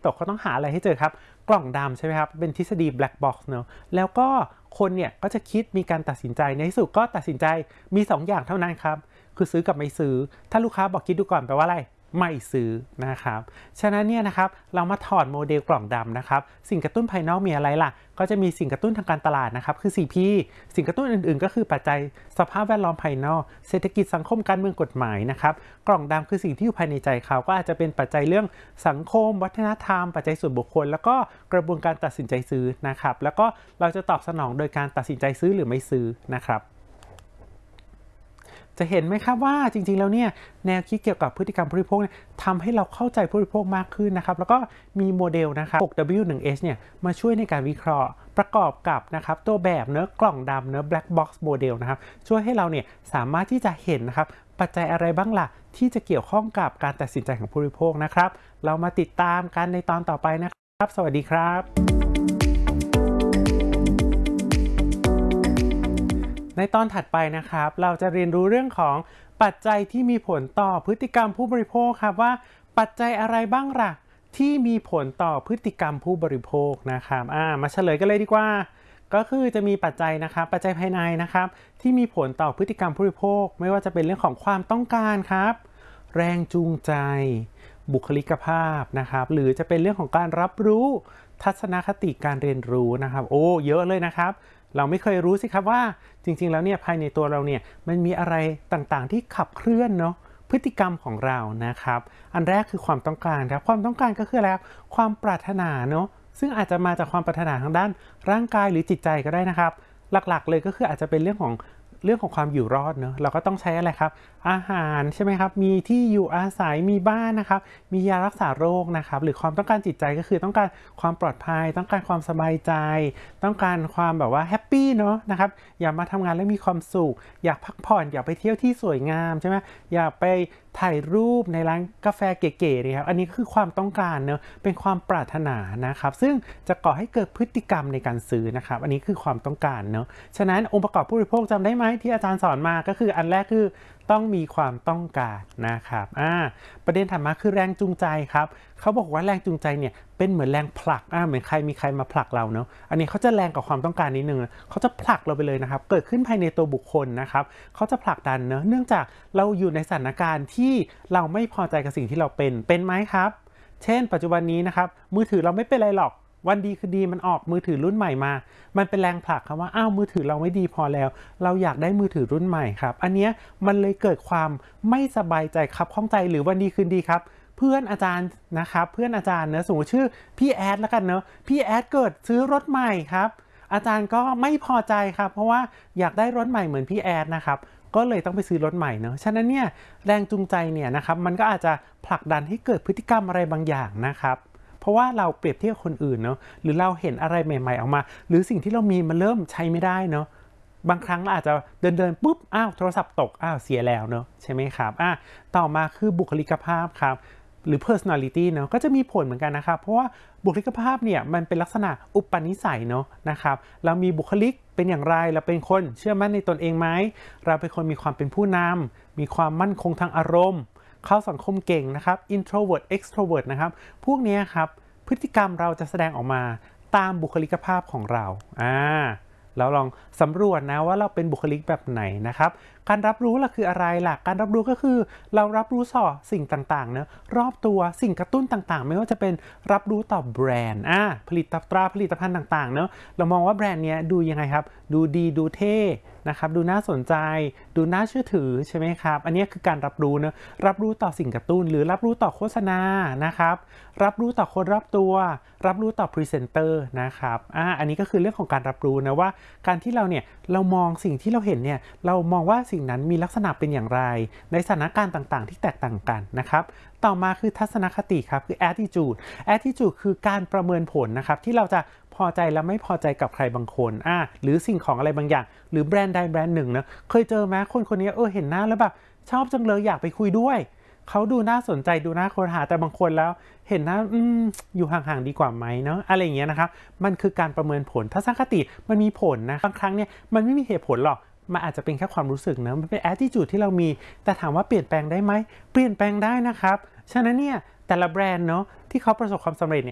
ตกเขาต้องหาอะไรให้เจอครับกล่องดำใช่ไหมครับเป็นทฤษฎี black box เนอะแล้วก็คนเนี่ยก็จะคิดมีการตัดสินใจในที่สุดก็ตัดสินใจมี2 อย่างเท่านั้นครับคือซื้อกับไม่ซื้อถ้าลูกค้าบอกคิดดูก่อนแปลว่าอะไรไม่ซื้อนะครับฉะนั้นเนี่ยนะครับเรามาถอดโมเดลกล่องดำนะครับสิ่งกระตุ้นภายนอกมีอะไรล่ะก็จะมีสิ่งกระตุ้นทางการตลาดนะครับคือ 4P สิ่งกระตุ้นอื่นๆก็คือปัจจัยสภาพแวดล้อมภายนอกเศรษฐกิจสังคมการเมืองกฎหมายนะครับกล่องดำคือสิ่งที่อยู่ภายในใจเขาก็อาจจะเป็นปัจจัยเรื่องสังคมวัฒนธรรมปัจจัยส่วนบุคคลแล้วก็กระบวนการตัดสินใจซื้อนะครับแล้วก็เราจะตอบสนองโดยการตัดสินใจซื้อหรือไม่ซื้อนะครับจะเห็นไหมครับว่าจริงๆแล้วเนี่ยแนวคิดเกี่ยวกับพฤติกรรมผู้บริโภคทำให้เราเข้าใจผู้บริโภคมากขึ้นนะครับแล้วก็มีโมเดลนะครับ 6W1H เนี่ยมาช่วยในการวิเคราะห์ประกอบกับนะครับตัวแบบเนื้อกล่องดำเนื้อ black box model นะครับช่วยให้เราเนี่ยสามารถที่จะเห็นนะครับปัจจัยอะไรบ้างล่ะที่จะเกี่ยวข้องกับการตัดสินใจของผู้บริโภคนะครับเรามาติดตามกันในตอนต่อไปนะครับสวัสดีครับในตอนถัดไปนะครับเราจะเรียนรู้เรื่องของปัจจัยที่มีผลต่อพฤติกรรมผู้บริโภคครับว่าปัจจัยอะไรบ้างล่ะที่มีผลต่อพฤติกรรมผู้บริโภคนะครับมาเฉลยกันเลยดีกว่าก็คือจะมีปัจจัยนะครับปัจจัยภายในนะครับที่มีผลต่อพฤติกรรมผู้บริโภคไม่ว่าจะเป็นเรื่องของความต้องการครับแรงจูงใจบุคลิกภาพนะครับหรือจะเป็นเรื่องของการรับรู้ทัศนคติการเรียนรู้นะครับโอ้เยอะเลยนะครับเราไม่เคยรู้สิครับว่าจริงๆแล้วเนี่ยภายในตัวเราเนี่ยมันมีอะไรต่างๆที่ขับเคลื่อนเนาะพฤติกรรมของเรานะครับอันแรกคือความต้องการครับความต้องการก็คืออะไรความปรารถนาเนาะซึ่งอาจจะมาจากความปรารถนาทางด้านร่างกายหรือจิตใจก็ได้นะครับหลักๆเลยก็คืออาจจะเป็นเรื่องของความอยู่รอดเนาะเราก็ต้องใช้อะไรครับอาหารใช่ไหมครับมีที่อยู่อาศัยมีบ้านนะครับมียารักษาโรคนะครับหรือความต้องการจิตใจก็คือต้องการความปลอดภัยต้องการความสบายใจต้องการความแบบว่าแฮปปี้เนาะนะครับอยากมาทำงานแล้วมีความสุขอยากพักผ่อนอยากไปเที่ยวที่สวยงามใช่ไหมอยากไปถ่ายรูปในร้านกาแฟเก๋ๆนะครับอันนี้คือความต้องการเนาะเป็นความปรารถนานะครับซึ่งจะก่อให้เกิดพฤติกรรมในการซื้อนะครับอันนี้คือความต้องการเนาะฉะนั้นองค์ประกอบผู้บริโภคจำได้ไหมที่อาจารย์สอนมาก็คืออันแรกคือต้องมีความต้องการนะครับประเด็นถัดมาคือแรงจูงใจครับเขาบอกว่าแรงจูงใจเนี่ยเป็นเหมือนแรงผลักเหมือนมีใครมาผลักเราเนาะอันนี้เขาจะแรงกับความต้องการนิดนึงเขาจะผลักเราไปเลยนะครับเกิดขึ้นภายในตัวบุคคลนะครับเขาจะผลักดันเนาะเนื่องจากเราอยู่ในสถานการณ์ที่เราไม่พอใจกับสิ่งที่เราเป็นไหมครับเช่นปัจจุบันนี้นะครับมือถือเราไม่เป็นไรหรอกวันดีคือดีมันออกมือถือรุ่นใหม่มามันเป็นแรงผลักครับว่ามือถือเราไม่ดีพอแล้วเราอยากได้มือถือรุ่นใหม่ครับอันเนี้ยมันเลยเกิดความไม่สบายใจครับข้องใจหรือวันดีคืนดีครับเพื่อนอาจารย์นะครับเพื่อนอาจารย์เนอะสมมติชื่อพี่แอดแล้วกันเนอะพี่แอดเกิดซื้อรถใหม่ครับอาจารย์ก็ไม่พอใจครับเพราะว่าอยากได้รถใหม่เหมือนพี่แอดนะครับก็เลยต้องไปซื้อรถใหม่เนอะฉะนั้นเนี่ยแรงจูงใจเนี่ยนะครับมันก็อาจจะผลักดันให้เกิดพฤติกรรมอะไรบางอย่างนะครับเพราะว่าเราเปรียบเทียบคนอื่นเนาะหรือเราเห็นอะไรใหม่ๆออกมาหรือสิ่งที่เรามีมันเริ่มใช้ไม่ได้เนาะบางครั้งเราอาจจะเดินปุ๊บโทรศัพท์ตกเสียแล้วเนาะใช่ไหมครับต่อมาคือบุคลิกภาพครับหรือ personality เนาะก็จะมีผลเหมือนกันนะครับเพราะว่าบุคลิกภาพเนี่ยมันเป็นลักษณะอุปนิสัยเนาะนะครับเรามีบุคลิกเป็นอย่างไรเราเป็นคนเชื่อมั่นในตนเองไหมเราเป็นคนมีความเป็นผู้นำมีความมั่นคงทางอารมณ์เข้าสังคมเก่งนะครับ introvert extrovert นะครับพวกนี้ครับพฤติกรรมเราจะแสดงออกมาตามบุคลิกภาพของเราเราลองสำรวจนะว่าเราเป็นบุคลิกแบบไหนนะครับการรับรู้ล่ะคืออะไรล่ะการรับรู้ก็คือเรารับรู้ต่อสิ่งต่างๆเนะรอบตัวสิ่งกระตุ้นต่างๆไม่ว่าจะเป็นรับรู้ต่อแบรนด์ผลิตภัณฑ์ต่างๆเนะเรามองว่าแบรนด์นี้ดูยังไงครับดูดีดูเท่นะครับดูน่าสนใจดูน่าเชื่อถือใช่ไหมครับอันนี้คือการรับรู้เนะรับรู้ต่อสิ่งกระตุ้นหรือรับรู้ต่อโฆษณานะครับรับรู้ต่อคนรอบตัวรับรู้ต่อพรีเซนเตอร์นะครับอันนี้ก็คือเรื่องของการรับรู้นะว่าการที่เรามองสิ่งที่เราเห็นเนี่ยเรามองว่าสิ่งนั้นมีลักษณะเป็นอย่างไรในสถานการณ์ต่างๆที่แตกต่างกันนะครับต่อมาคือทัศนคติครับคือ attitude คือการประเมินผลนะครับที่เราจะพอใจและไม่พอใจกับใครบางคนหรือสิ่งของอะไรบางอย่างหรือแบรนด์ใดแบรนด์หนึ่งนะเคยเจอไหมคนนี้เห็นหน้าแล้วแบบชอบจังเลยอยากไปคุยด้วยเขาดูน่าสนใจดูน่าค้นหาแต่บางคนแล้วเห็นนะอยู่ห่างๆดีกว่าไหมเนาะอะไรอย่างเงี้ยนะครับมันคือการประเมินผลทัศนคติมันมีผลนะบางครั้งเนี่ยมันไม่มีเหตุผลหรอกมันอาจจะเป็นแค่ความรู้สึกนะมันเป็น attitude ที่เรามีแต่ถามว่าเปลี่ยนแปลงได้ไหมเปลี่ยนแปลงได้นะครับฉะนั้นเนี่ยแต่ละแบรนด์เนาะที่เขาประสบความสำเร็จเนี่ย